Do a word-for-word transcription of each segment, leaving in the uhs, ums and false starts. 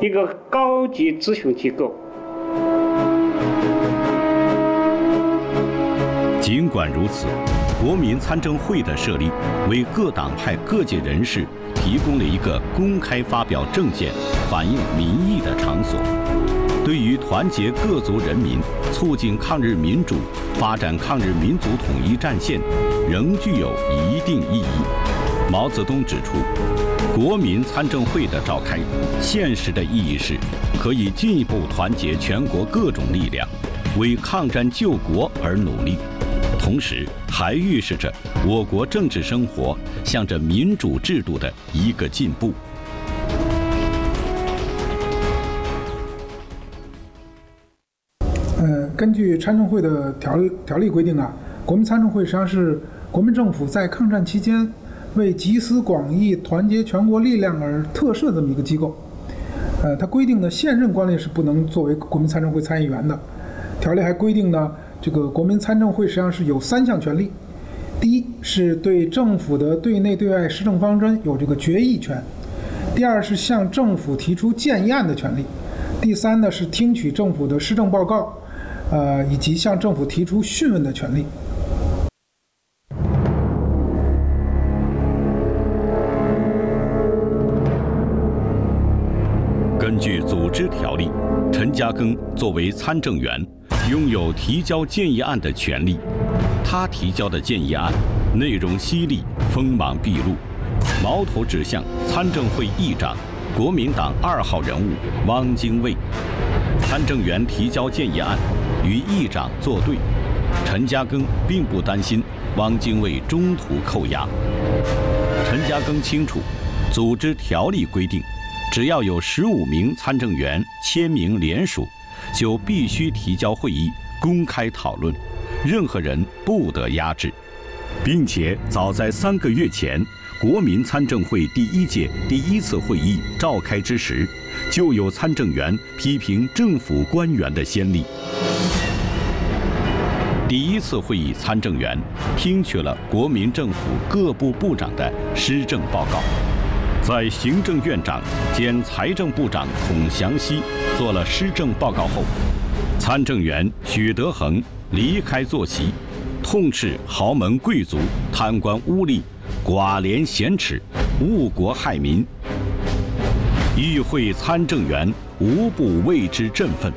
一个高级咨询机构。 尽管如此，国民参政会的设立为各党派各界人士提供了一个公开发表政见、反映民意的场所，对于团结各族人民、促进抗日民主、发展抗日民族统一战线，仍具有一定意义。毛泽东指出，国民参政会的召开，现实的意义是可以进一步团结全国各种力量，为抗战救国而努力，同时还预示着我国政治生活向着民主制度的一个进步。 呃，根据参政会的条条例规定啊，国民参政会实际上是国民政府在抗战期间为集思广益、团结全国力量而特设这么一个机构。呃，它规定呢，现任官吏是不能作为国民参政会参议员的。条例还规定呢，这个国民参政会实际上是有三项权利：第一是对政府的对内对外施政方针有这个决议权；第二是向政府提出建议案的权利；第三呢是听取政府的施政报告，呃，以及向政府提出讯问的权利。 根据组织条例，陈嘉庚作为参政员，拥有提交建议案的权利。他提交的建议案内容犀利、锋芒毕露，矛头指向参政会议长、国民党二号人物汪精卫。参政员提交建议案与议长作对，陈嘉庚并不担心汪精卫中途扣押。陈嘉庚清楚，组织条例规定，只要有十五名参政员签名联署，就必须提交会议公开讨论，任何人不得压制，并且早在三个月前，国民参政会第一届第一次会议召开之时，就有参政员批评政府官员的先例。第一次会议参政员听取了国民政府各部部长的施政报告。在行政院长兼财政部长孔祥熙做了施政报告后，参政员许德衡离开坐席，痛斥豪门贵族贪官污吏、寡廉鲜耻、误国害民。与会参政员无不为之振奋。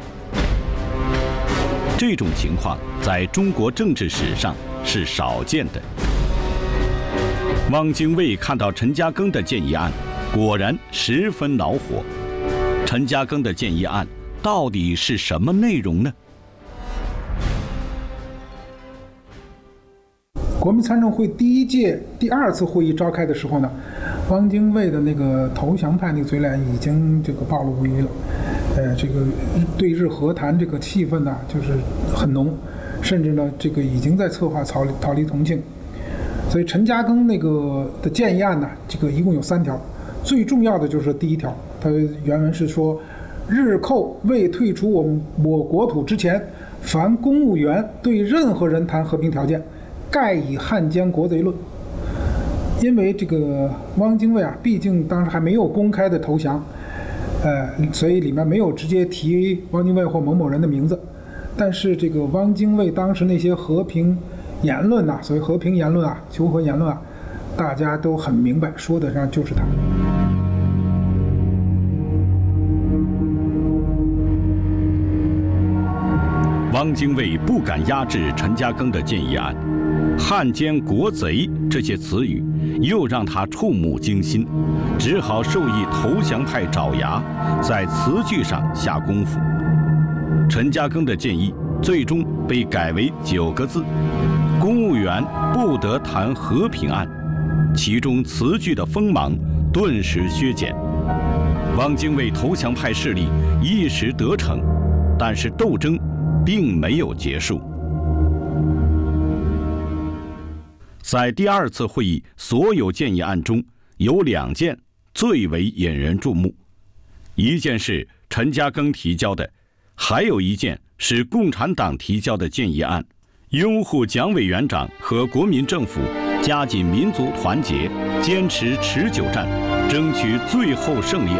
这种情况在中国政治史上是少见的。汪精卫看到陈嘉庚的建议案，果然十分恼火。陈嘉庚的建议案到底是什么内容呢？ 国民参政会第一届第二次会议召开的时候呢，汪精卫的那个投降派那个嘴脸已经这个暴露无遗了。呃，这个对日和谈这个气氛呢，就是很浓，甚至呢，这个已经在策划逃离逃离重庆。所以陈嘉庚那个的建议案呢，这个一共有三条，最重要的就是第一条，它原文是说，日寇未退出我们我国土之前，凡公务员对任何人谈和平条件，盖以汉奸国贼论。因为这个汪精卫啊，毕竟当时还没有公开的投降，呃，所以里面没有直接提汪精卫或某某人的名字，但是这个汪精卫当时那些和平言论呐、啊，所谓和平言论啊、求和言论啊，大家都很明白，说得上就是他。 汪精卫不敢压制陈嘉庚的建议案，汉奸国贼这些词语又让他触目惊心，只好授意投降派爪牙在词句上下功夫。陈嘉庚的建议最终被改为九个字：公务员不得谈和平案，其中词句的锋芒顿时削减。汪精卫投降派势力一时得逞，但是斗争并没有结束。在第二次会议所有建议案中，有两件最为引人注目，一件是陈嘉庚提交的，还有一件是共产党提交的建议案，拥护蒋委员长和国民政府加紧民族团结，坚持持久战，争取最后胜利